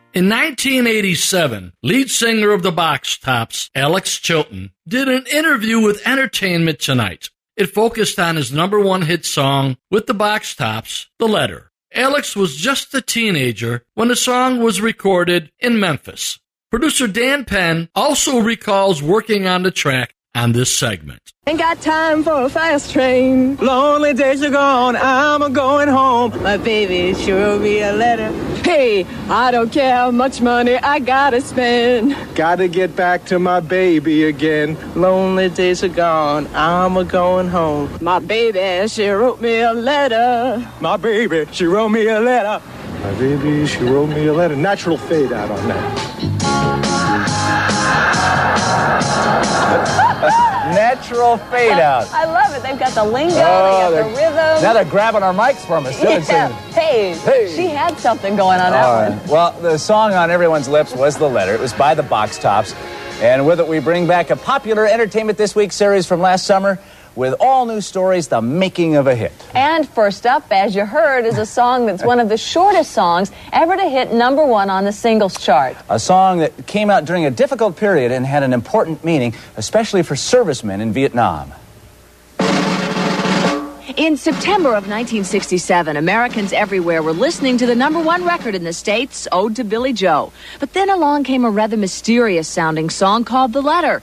In 1987, lead singer of the Box Tops, Alex Chilton, did an interview with Entertainment Tonight. It focused on his number one hit song with the Box Tops, The Letter. Alex was just a teenager when the song was recorded in Memphis. Producer Dan Penn also recalls working on the track on this segment. Ain't got time for a fast train. Lonely days are gone, I'm going home. My baby, she wrote me a letter. Hey, I don't care how much money I gotta spend. Gotta get back to my baby again. Lonely days are gone, I'm going home. My baby, she wrote me a letter. My baby, she wrote me a letter. My baby, she wrote me a letter. Natural fade out on that. Natural fade out. I love it. They've got the lingo, they got the rhythm. Now they're grabbing our mics from us, too. Yeah. Hey, she had something going on that one. Well, the song on everyone's lips was The Letter. It was by the Box Tops. And with it, we bring back a popular Entertainment This Week series from last summer with all new stories, the making of a hit. And first up, as you heard, is a song that's one of the shortest songs ever to hit number one on the singles chart. A song that came out during a difficult period and had an important meaning, especially for servicemen in Vietnam. In September of 1967, Americans everywhere were listening to the number one record in the States, Ode to Billy Joe. But then along came a rather mysterious-sounding song called The Letter.